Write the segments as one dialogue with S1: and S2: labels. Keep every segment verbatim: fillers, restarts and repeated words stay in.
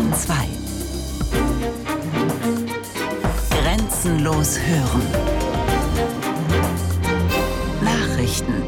S1: Bayern zwei. Grenzenlos hören. Nachrichten.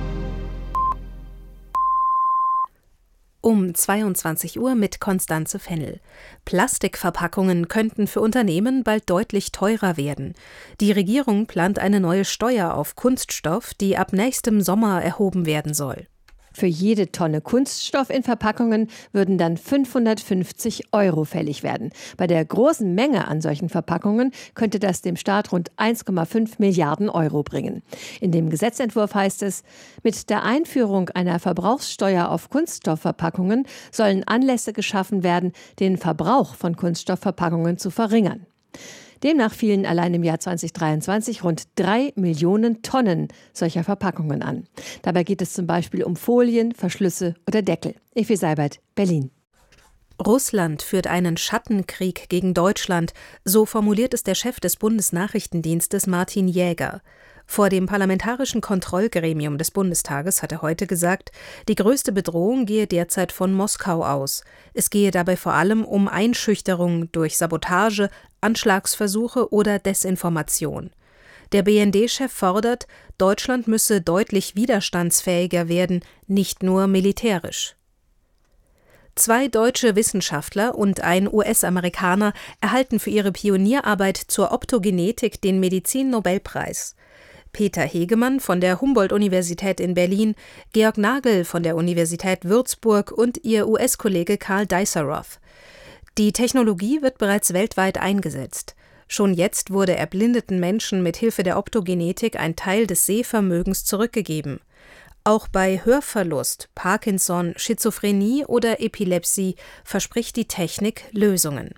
S2: Um zweiundzwanzig Uhr mit Konstanze Fennel. Plastikverpackungen könnten für Unternehmen bald deutlich teurer werden. Die Regierung plant eine neue Steuer auf Kunststoff, die ab nächstem Sommer erhoben werden soll.
S3: Für jede Tonne Kunststoff in Verpackungen würden dann fünfhundertfünfzig Euro fällig werden. Bei der großen Menge an solchen Verpackungen könnte das dem Staat rund eins Komma fünf Milliarden Euro bringen. In dem Gesetzentwurf heißt es, mit der Einführung einer Verbrauchssteuer auf Kunststoffverpackungen sollen Anlässe geschaffen werden, den Verbrauch von Kunststoffverpackungen zu verringern. Demnach fielen allein im Jahr zweitausenddreiundzwanzig rund drei Millionen Tonnen solcher Verpackungen an. Dabei geht es zum Beispiel um Folien, Verschlüsse oder Deckel. Effi Seibert, Berlin.
S2: Russland führt einen Schattenkrieg gegen Deutschland, so formuliert es der Chef des Bundesnachrichtendienstes Martin Jäger. Vor dem Parlamentarischen Kontrollgremium des Bundestages hat er heute gesagt, die größte Bedrohung gehe derzeit von Moskau aus. Es gehe dabei vor allem um Einschüchterung durch Sabotage, Anschlagsversuche oder Desinformation. Der B N D-Chef fordert, Deutschland müsse deutlich widerstandsfähiger werden, nicht nur militärisch. Zwei deutsche Wissenschaftler und ein U S-Amerikaner erhalten für ihre Pionierarbeit zur Optogenetik den Medizin-Nobelpreis. Peter Hegemann von der Humboldt-Universität in Berlin, Georg Nagel von der Universität Würzburg und ihr U S-Kollege Karl Diceroth. Die Technologie wird bereits weltweit eingesetzt. Schon jetzt wurde erblindeten Menschen mit Hilfe der Optogenetik ein Teil des Sehvermögens zurückgegeben. Auch bei Hörverlust, Parkinson, Schizophrenie oder Epilepsie verspricht die Technik Lösungen.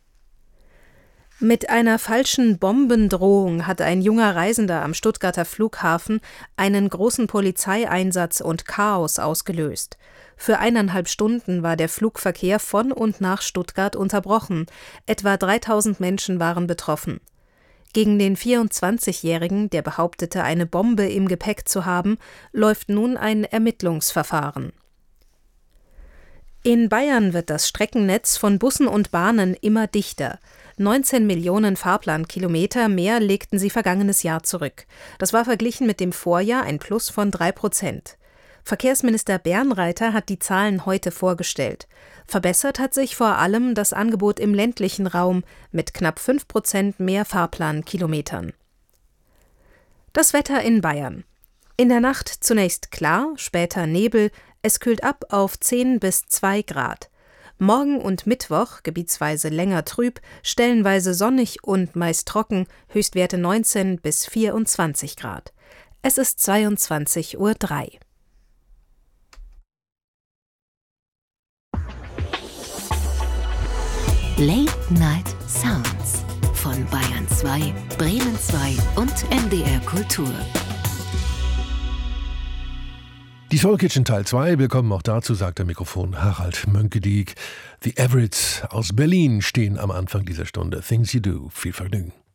S2: Mit einer falschen Bombendrohung hat ein junger Reisender am Stuttgarter Flughafen einen großen Polizeieinsatz und Chaos ausgelöst. Für eineinhalb Stunden war der Flugverkehr von und nach Stuttgart unterbrochen. Etwa dreitausend Menschen waren betroffen. Gegen den vierundzwanzigjährigen, der behauptete, eine Bombe im Gepäck zu haben, läuft nun ein Ermittlungsverfahren. In Bayern wird das Streckennetz von Bussen und Bahnen immer dichter. neunzehn Millionen Fahrplankilometer mehr legten sie vergangenes Jahr zurück. Das war verglichen mit dem Vorjahr ein Plus von drei Prozent. Verkehrsminister Bernreiter hat die Zahlen heute vorgestellt. Verbessert hat sich vor allem das Angebot im ländlichen Raum mit knapp fünf Prozent mehr Fahrplankilometern. Das Wetter in Bayern. In der Nacht zunächst klar, später Nebel, es kühlt ab auf zehn bis zwei Grad. Morgen und Mittwoch, gebietsweise länger trüb, stellenweise sonnig und meist trocken, Höchstwerte neunzehn bis vierundzwanzig Grad. Es ist zweiundzwanzig Uhr drei.
S1: Late Night Sounds von Bayern zwei, Bremen zwei und M D R Kultur.
S4: Die Soul Kitchen Teil zwei, willkommen auch dazu, sagt am Mikrofon Harald Mönkediek. The Everetts aus Berlin stehen am Anfang dieser Stunde. Things You Do. Viel Vergnügen.